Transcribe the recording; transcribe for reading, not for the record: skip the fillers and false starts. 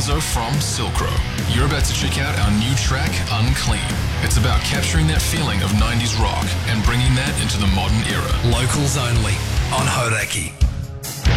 Alonso from Silkro. You're about to check out our new track, Unclean. It's about capturing that feeling of 90s rock and bringing that into the modern era. Locals only on Hodaki.